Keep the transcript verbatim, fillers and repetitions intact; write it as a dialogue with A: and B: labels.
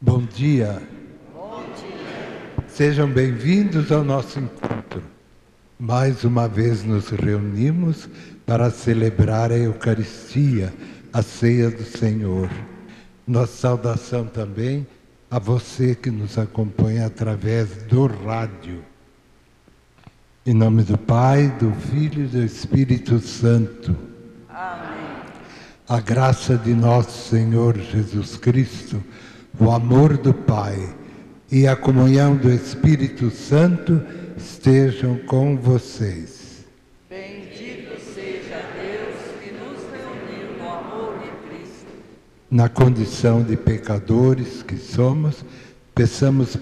A: Bom dia.
B: Bom dia.
A: Sejam bem-vindos ao nosso encontro. Mais uma vez nos reunimos para celebrar a Eucaristia, a ceia do Senhor. Nossa saudação também a você que nos acompanha através do rádio. Em nome do Pai, do Filho e do Espírito Santo.
B: Amém.
A: A graça de nosso Senhor Jesus Cristo, o amor do Pai e a comunhão do Espírito Santo estejam com vocês.
B: Bendito seja Deus que nos reuniu no amor de Cristo.
A: Na condição de pecadores que somos, peçamos